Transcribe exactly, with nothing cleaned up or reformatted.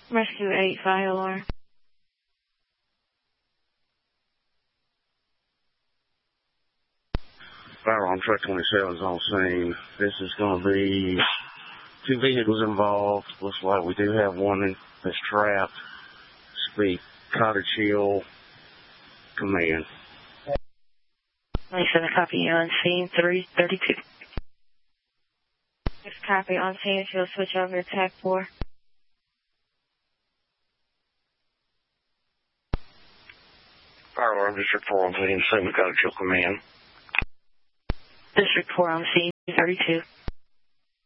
Rescue eight, fire alarm. Fire alarm truck twenty-seven is on scene. This is going to be two vehicles involved. Looks like we do have one that's trapped. Speak Cottage Hill Command. twenty-seven, copy, you're on scene, three thirty-two. Six, copy, on scene, if you'll switch over to TAC four. Fire alarm, District four on scene, seven Cottage Hill Command. District four on scene, thirty-two.